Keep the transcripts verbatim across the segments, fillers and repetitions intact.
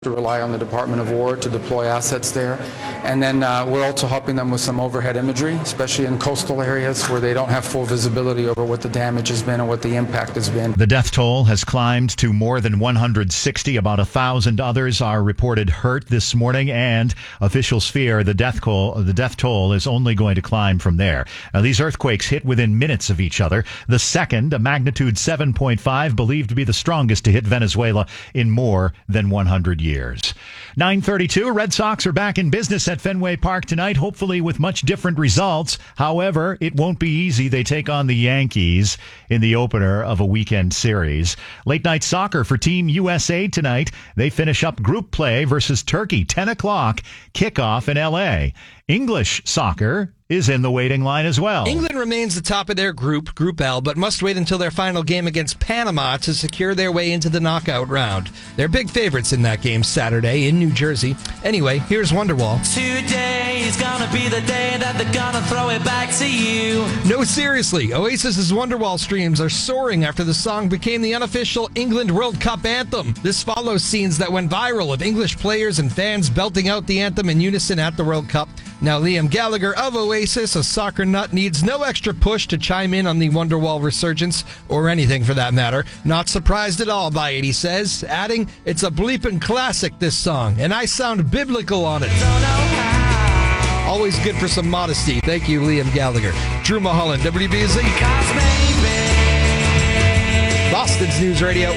to rely on the Department of War to deploy assets there. And then uh, we're also helping them with some overhead imagery, especially in coastal areas where they don't have full visibility over what the damage has been and what the impact has been. The death toll has climbed to more than one hundred sixty. About a thousand others are reported hurt this morning, and officials fear the death toll, the death toll is only going to climb from there. Now, these earthquakes hit within minutes of each other. The second, a magnitude seven point five, believed to be the strongest to hit Venezuela in more than one hundred years. Years. nine thirty-two, Red Sox are back in business at Fenway Park tonight, hopefully with much different results. However, it won't be easy. They take on the Yankees in the opener of a weekend series. Late night soccer for Team U S A tonight. They finish up group play versus Turkey, ten o'clock, kickoff in L A. English soccer is in the waiting line as well. England remains the top of their group, Group L, but must wait until their final game against Panama to secure their way into the knockout round. They're big favorites in that game Saturday in New Jersey. Anyway, here's Wonderwall. Today is gonna be the day that they're gonna throw it back to you. No, seriously, Oasis's Wonderwall streams are soaring after the song became the unofficial England World Cup anthem. This follows scenes that went viral of English players and fans belting out the anthem in unison at the World Cup. Now, Liam Gallagher of Oasis, a soccer nut, needs no extra push to chime in on the Wonderwall resurgence, or anything for that matter. Not surprised at all by it, he says, adding, "It's a bleeping classic, this song, and I sound biblical on it." Always good for some modesty. Thank you, Liam Gallagher. Drew Mulholland, W B Z. Boston's News Radio.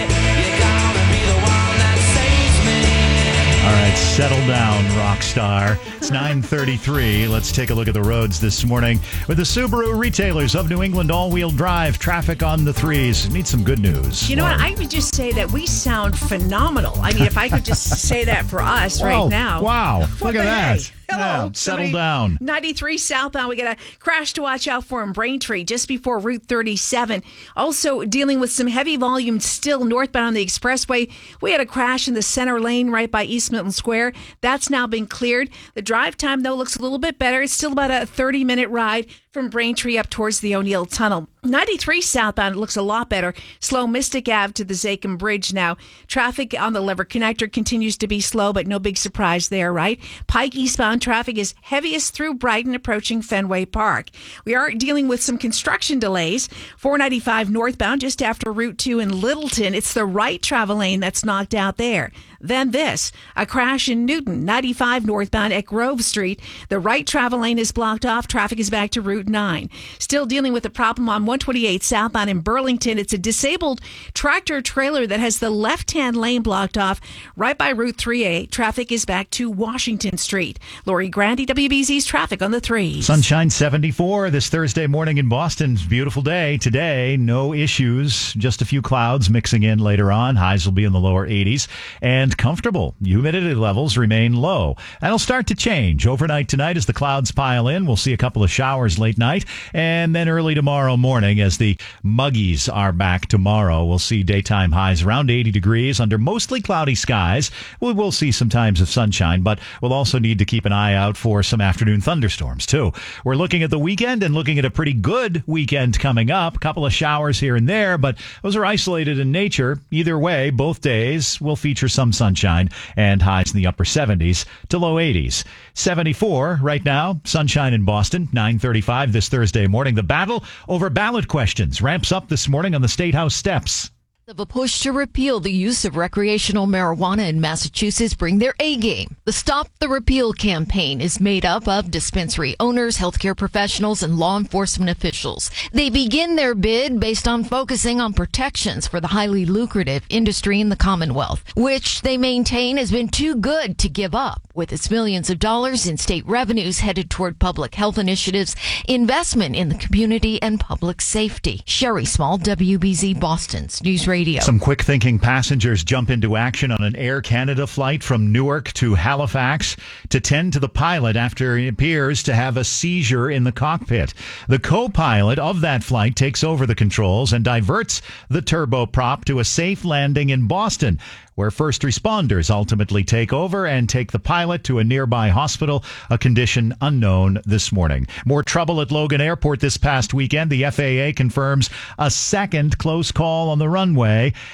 All right, settle down, rock star. It's nine thirty-three. Let's take a look at the roads this morning with the Subaru retailers of New England. All-wheel drive traffic on the threes. Need some good news. You know what? I would just say that we sound phenomenal. I mean, if I could just say that for us Whoa, right now. Wow, look at that. Hey. Hello. Yeah, settle down. ninety-three southbound. We got a crash to watch out for in Braintree just before Route thirty-seven. Also dealing with some heavy volume still northbound on the expressway. We had a crash in the center lane right by East Milton Square. That's now been cleared. The drive time, though, looks a little bit better. It's still about a thirty-minute ride from Braintree up towards the O'Neill Tunnel. ninety-three southbound, it looks a lot better. Slow Mystic Avenue to the Zakim Bridge now. Traffic on the Lever Connector continues to be slow, but no big surprise there, right? Pike eastbound traffic is heaviest through Brighton approaching Fenway Park. We are dealing with some construction delays. four ninety-five northbound just after Route two in Littleton. It's the right travel lane that's knocked out there. Then this, a crash in Newton, ninety-five northbound at Grove Street. The right travel lane is blocked off. Traffic is back to Route nine. Still dealing with a problem on one twenty-eight southbound in Burlington. It's a disabled tractor trailer that has the left-hand lane blocked off right by Route three A. Traffic is back to Washington Street. Lori Grandy, W B Z's traffic on the threes. Sunshine seventy-four this Thursday morning in Boston. Beautiful day today. No issues. Just a few clouds mixing in later on. Highs will be in the lower eighties. And comfortable. Humidity levels remain low. That'll start to change overnight tonight as the clouds pile in. We'll see a couple of showers late night, and then early tomorrow morning as the muggies are back tomorrow. We'll see daytime highs around eighty degrees under mostly cloudy skies. We will see some times of sunshine, but we'll also need to keep an eye out for some afternoon thunderstorms too. We're looking at the weekend and looking at a pretty good weekend coming up. A couple of showers here and there, but those are isolated in nature. Either way, both days will feature some sunshine and highs in the upper seventies to low eighties. seventy-four right now, sunshine in Boston. nine thirty-five this Thursday morning. The battle over ballot questions ramps up this morning on the State House steps. Of a push to repeal the use of recreational marijuana in Massachusetts bring their A game. The Stop the Repeal campaign is made up of dispensary owners, healthcare professionals, and law enforcement officials. They begin their bid based on focusing on protections for the highly lucrative industry in the Commonwealth, which they maintain has been too good to give up, with its millions of dollars in state revenues headed toward public health initiatives, investment in the community, and public safety. Sherry Small, W B Z Boston's News Radio. Some quick-thinking passengers jump into action on an Air Canada flight from Newark to Halifax to tend to the pilot after he appears to have a seizure in the cockpit. The co-pilot of that flight takes over the controls and diverts the turboprop to a safe landing in Boston, where first responders ultimately take over and take the pilot to a nearby hospital, a condition unknown this morning. More trouble at Logan Airport this past weekend. The F A A confirms a second close call on the runway.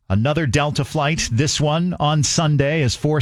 Another Delta flight, this one on Sunday, as four